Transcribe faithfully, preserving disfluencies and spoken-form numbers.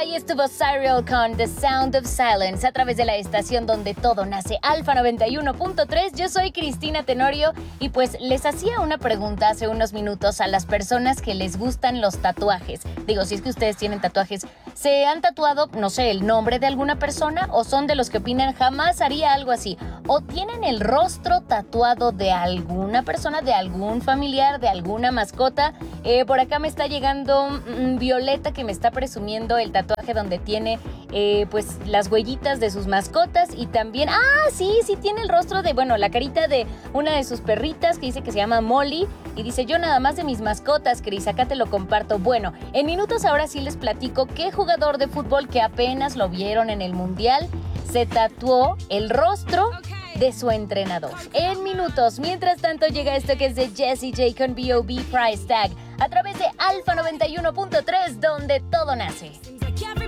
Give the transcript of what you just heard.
Ahí estuvo Cyril con The Sound of Silence a través de la estación donde todo nace, Alfa noventa y uno punto tres. Yo soy Cristina Tenorio y pues les hacía una pregunta hace unos minutos a las personas que les gustan los tatuajes. Digo, si es que ustedes tienen tatuajes, ¿se han tatuado, no sé, el nombre de alguna persona? ¿O son de los que opinan jamás haría algo así? ¿O tienen el rostro tatuado de alguna persona, de algún familiar, de alguna mascota? Eh, por acá me está llegando mmm, Violeta, que me está presumiendo el tatuaje donde tiene eh, pues las huellitas de sus mascotas y también, ah, sí, sí tiene el rostro de, bueno, la carita de una de sus perritas que dice que se llama Molly y dice, yo nada más de mis mascotas, Cris, acá te lo comparto. Bueno, en minutos ahora sí les platico qué jugador de fútbol que apenas lo vieron en el Mundial se tatuó el rostro de su entrenador. En minutos, mientras tanto llega esto que es de Jessie J con B O B Price Tag a través de Alfa noventa y uno punto tres, donde todo nace.